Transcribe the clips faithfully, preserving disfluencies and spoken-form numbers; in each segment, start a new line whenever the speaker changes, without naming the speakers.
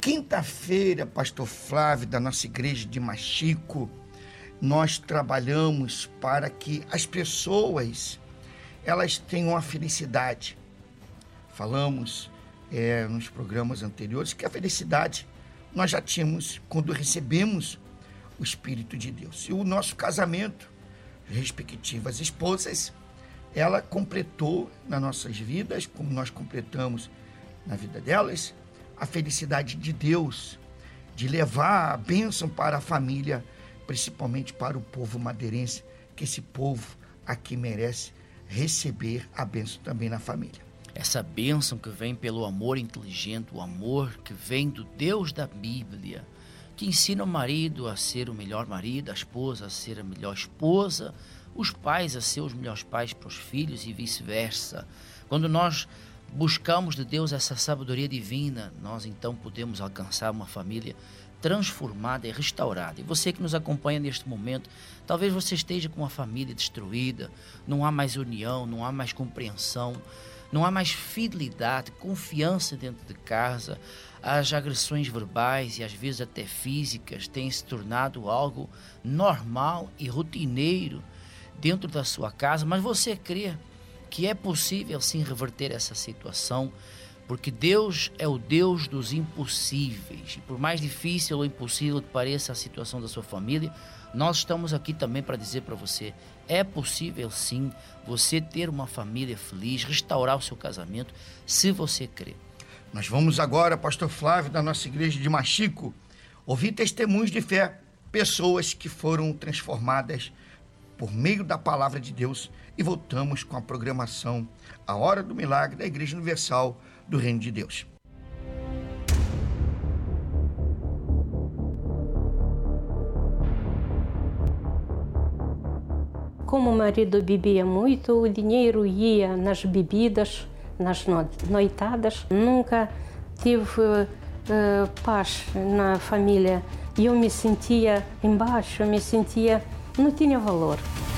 quinta-feira, pastor Flávio, da nossa igreja de Machico, nós trabalhamos para que as pessoas, elas tenham a felicidade. Falamos é, nos programas anteriores que a felicidade nós já tínhamos quando recebemos o Espírito de Deus. E o nosso casamento, respectivas esposas, ela completou nas nossas vidas, como nós completamos na vida delas, a felicidade de Deus, de levar a bênção para a família, principalmente para o povo madeirense, que esse povo aqui merece receber a bênção também na família.
Essa bênção que vem pelo amor inteligente, o amor que vem do Deus da Bíblia, que ensina o marido a ser o melhor marido, a esposa a ser a melhor esposa, os pais a ser os melhores pais para os filhos e vice-versa. Quando nós buscamos de Deus essa sabedoria divina, nós então podemos alcançar uma família transformada e restaurada. E você que nos acompanha neste momento, talvez você esteja com uma família destruída, não há mais união, não há mais compreensão, não há mais fidelidade, confiança dentro de casa, as agressões verbais e às vezes até físicas têm se tornado algo normal e rotineiro dentro da sua casa, mas você crê que é possível sim reverter essa situação, porque Deus é o Deus dos impossíveis. E por mais difícil ou impossível que pareça a situação da sua família, nós estamos aqui também para dizer para você, é possível sim você ter uma família feliz, restaurar o seu casamento, se você crer.
Nós vamos agora, pastor Flávio, da nossa igreja de Machico, ouvir testemunhos de fé, pessoas que foram transformadas por meio da palavra de Deus, e voltamos com a programação A Hora do Milagre da Igreja Universal do Reino de Deus.
Como o marido bebia muito, o dinheiro ia nas bebidas, nas noitadas. Nunca tive uh, paz na família. Eu me sentia embaixo, eu me sentia... não tinha valor.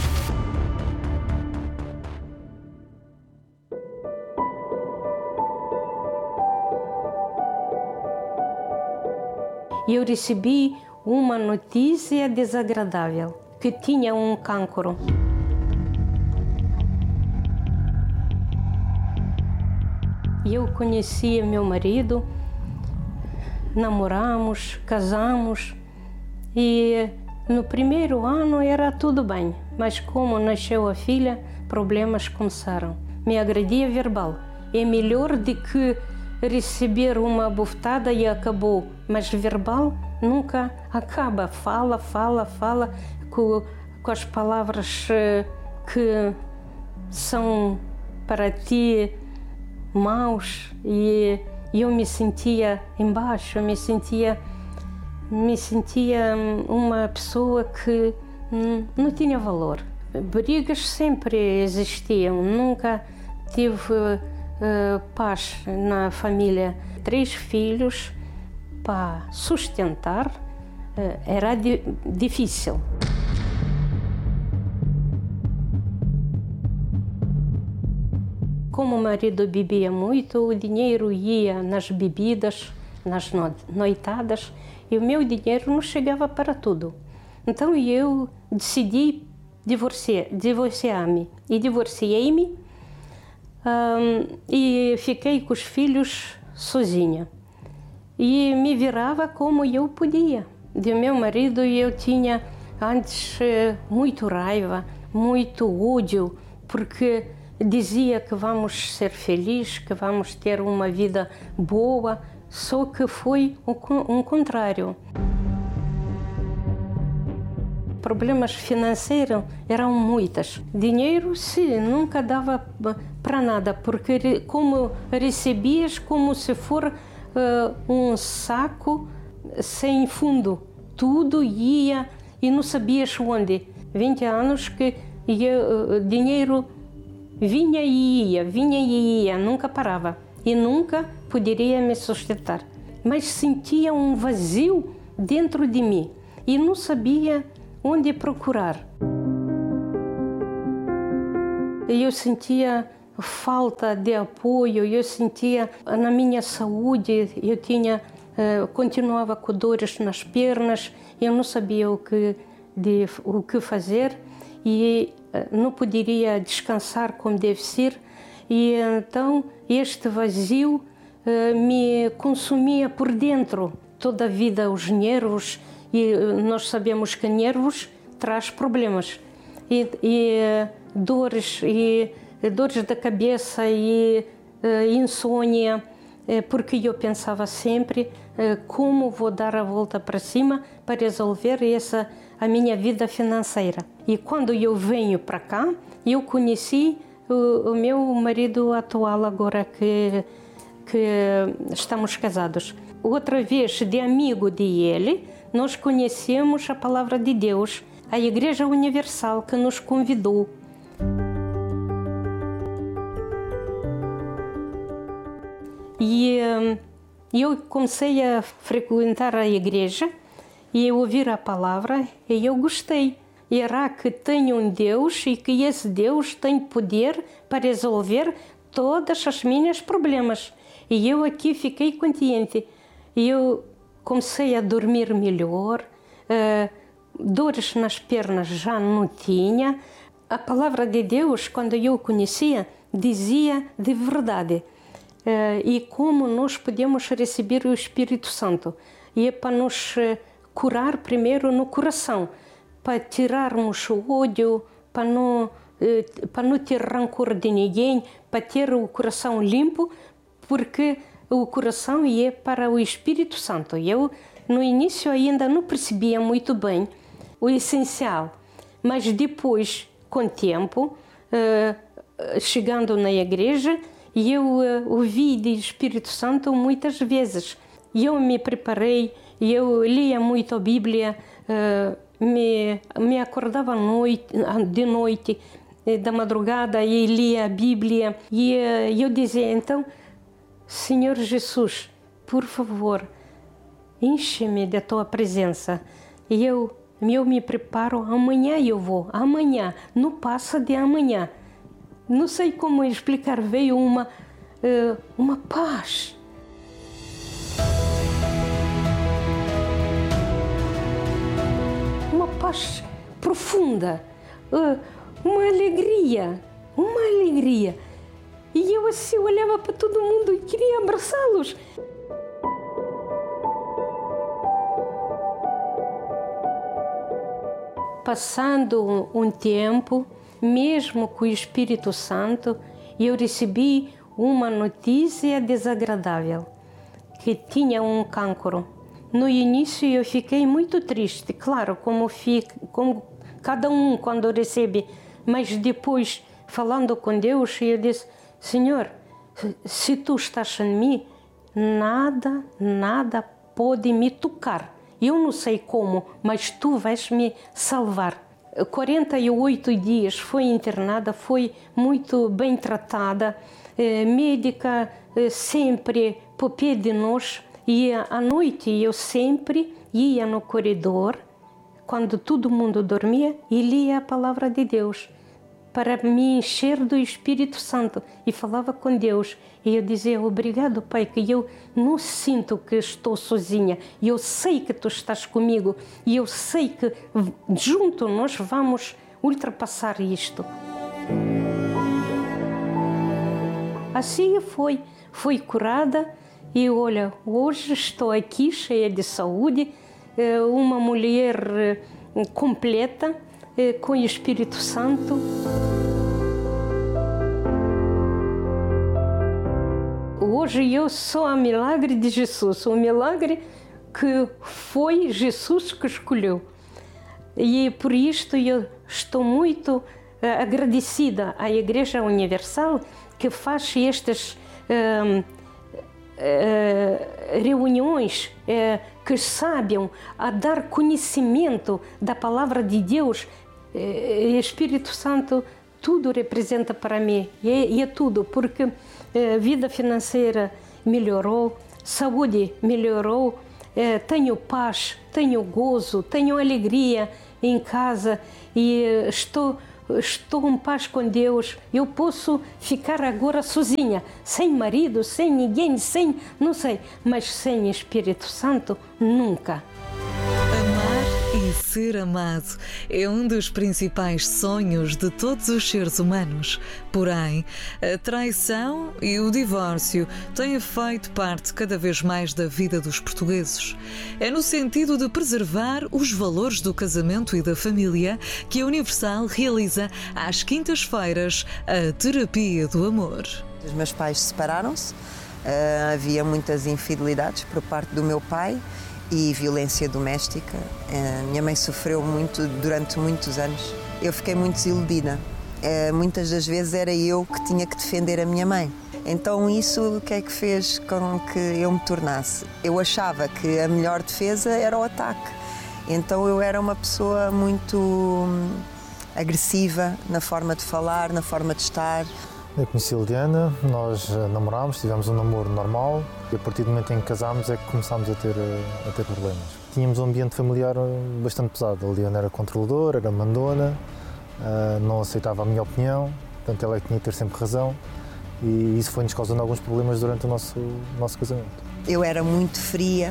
Eu recebi uma notícia desagradável, que tinha um cancro. Eu conhecia meu marido, namoramos, casamos e no primeiro ano era tudo bem, mas como nasceu a filha, problemas começaram. Me agredia verbal. É melhor do que receber uma bofetada e acabou, mas verbal nunca acaba. Fala, fala, fala com, com as palavras que são para ti maus, e eu me sentia embaixo, me sentia me sentia uma pessoa que não tinha valor. Brigas sempre existiam, nunca tive uh, paz na família. Três filhos para sustentar uh, era di- difícil. Como o marido bebia muito, o dinheiro ia nas bebidas, nas noitadas, e o meu dinheiro não chegava para tudo. Então eu decidi divorciar, divorciar-me. E divorciei-me um, e fiquei com os filhos sozinha. E me virava como eu podia. Do meu marido eu tinha antes muito raiva, muito ódio, porque dizia que vamos ser felizes, que vamos ter uma vida boa, só que foi um contrário. Problemas financeiros eram muitos. Dinheiro, sim, nunca dava para nada, porque como recebias como se for uh, um saco sem fundo. Tudo ia e não sabias onde. vinte anos que ia, uh, dinheiro vinha e ia, vinha e ia, nunca parava. E nunca poderia me sustentar. Mas sentia um vazio dentro de mim e não sabia onde procurar. Eu sentia falta de apoio, eu sentia na minha saúde, eu tinha uh, continuava com dores nas pernas, eu não sabia o que, de, o que fazer e uh, não poderia descansar como deve ser. E então este vazio uh, me consumia por dentro, toda a vida os nervos, e uh, nós sabemos que nervos traz problemas, e, e uh, dores, e uh, dores da cabeça, e uh, insônia, uh, porque eu pensava sempre uh, como vou dar a volta para cima para resolver essa, a minha vida financeira. E quando eu venho para cá, eu conheci O, o meu marido atual, agora que, que estamos casados. Outra vez, de amigo de ele, nós conhecemos a palavra de Deus, a Igreja Universal que nos convidou. E eu comecei a frequentar a igreja e ouvir a palavra e eu gostei. Era que tem um Deus e que esse Deus tem poder para resolver todos os meus problemas. E eu aqui fiquei contente. Eu comecei a dormir melhor, uh, dores nas pernas já não tinha. A palavra de Deus, quando eu conhecia, dizia de verdade. Uh, e como nós podemos receber o Espírito Santo. E é para nos uh, curar primeiro no coração, para tirarmos o ódio, para não, para não ter rancor de ninguém, para ter o coração limpo, porque o coração é para o Espírito Santo. Eu, no início, ainda não percebia muito bem o essencial, mas depois, com o tempo, chegando na igreja, eu ouvi do Espírito Santo muitas vezes. Eu me preparei, eu lia muito a Bíblia, Me, me acordava noite, de noite, da madrugada, e lia a Bíblia. E eu dizia, então, Senhor Jesus, por favor, enche-me da Tua presença. E eu, eu me preparo, amanhã eu vou, amanhã, não passa de amanhã. Não sei como explicar, veio uma, uma paz. Uma paz profunda, uma alegria, uma alegria. E eu assim olhava para todo mundo e queria abraçá-los. Passando um, um tempo, mesmo com o Espírito Santo, eu recebi uma notícia desagradável, que tinha um cancro. No início eu fiquei muito triste, claro, como, fica, como cada um quando recebe, mas depois, falando com Deus, eu disse, Senhor, se Tu estás em mim, nada, nada pode me tocar. Eu não sei como, mas Tu vais me salvar. quarenta e oito dias foi internada, foi muito bem tratada, eh, médica eh, sempre por pé de nós. E à noite eu sempre ia no corredor, quando todo mundo dormia, e lia a palavra de Deus, para me encher do Espírito Santo. E falava com Deus. E eu dizia, obrigado, Pai, que eu não sinto que estou sozinha. Eu sei que Tu estás comigo. E eu sei que junto nós vamos ultrapassar isto. Assim foi. Fui curada. E olha, hoje estou aqui cheia de saúde, uma mulher completa, com o Espírito Santo. Hoje eu sou a milagre de Jesus, o milagre que foi Jesus que escolheu. E por isto eu estou muito agradecida à Igreja Universal, que faz estas um, Uh, reuniões uh, que sabem a dar conhecimento da palavra de Deus. uh, Espírito Santo tudo representa para mim, e é, e é tudo, porque uh, vida financeira melhorou, saúde melhorou, uh, tenho paz, tenho gozo, tenho alegria em casa, e uh, estou estou em paz com Deus, eu posso ficar agora sozinha, sem marido, sem ninguém, sem, não sei, mas sem Espírito Santo, nunca.
E ser amado é um dos principais sonhos de todos os seres humanos. Porém, a traição e o divórcio têm feito parte cada vez mais da vida dos portugueses. É no sentido de preservar os valores do casamento e da família que a Universal realiza às quintas-feiras a Terapia do Amor.
Os meus pais separaram-se, uh, havia muitas infidelidades por parte do meu pai e violência doméstica. Uh, minha mãe sofreu muito durante muitos anos. Eu fiquei muito desiludida. Uh, muitas das vezes era eu que tinha que defender a minha mãe. Então isso o que é que fez com que eu me tornasse? Eu achava que a melhor defesa era o ataque. Então eu era uma pessoa muito hum, agressiva na forma de falar, na forma de estar.
Eu conheci a Liliana, nós namorámos, tivemos um namoro normal e a partir do momento em que casámos é que começámos a ter, a ter problemas. Tínhamos um ambiente familiar bastante pesado. A Liliana era controladora, era mandona, não aceitava a minha opinião, portanto ela é que tinha que ter sempre razão e isso foi-nos causando alguns problemas durante o nosso, nosso casamento. Eu
era muito fria,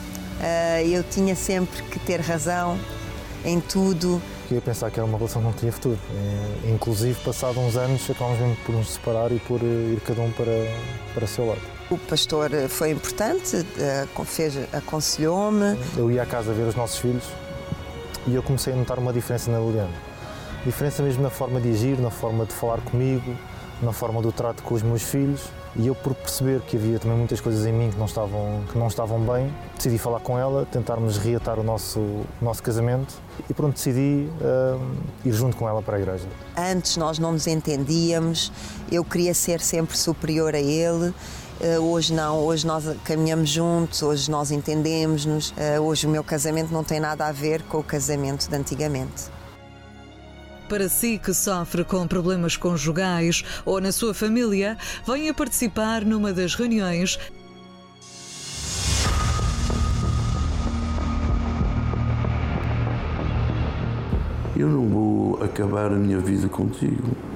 eu tinha sempre que ter razão em tudo.
Eu ia pensar que era uma relação que não tinha futuro. Inclusive, passados uns anos, acabámos mesmo por nos separar e por ir cada um para, para o seu lado.
O pastor foi importante, fez, aconselhou-me.
Eu ia à casa ver os nossos filhos e eu comecei a notar uma diferença na Liliana. Diferença mesmo na forma de agir, na forma de falar comigo, na forma do trato com os meus filhos. E eu, por perceber que havia também muitas coisas em mim que não estavam, que não estavam bem, decidi falar com ela, tentarmos reatar o nosso, o nosso casamento e pronto, decidi uh, ir junto com ela para a igreja.
Antes nós não nos entendíamos, eu queria ser sempre superior a ele, uh, hoje não, hoje nós caminhamos juntos, hoje nós entendemos-nos, uh, hoje o meu casamento não tem nada a ver com o casamento de antigamente.
Para si que sofre com problemas conjugais ou na sua família, venha participar numa das reuniões.
Eu não vou acabar a minha vida contigo.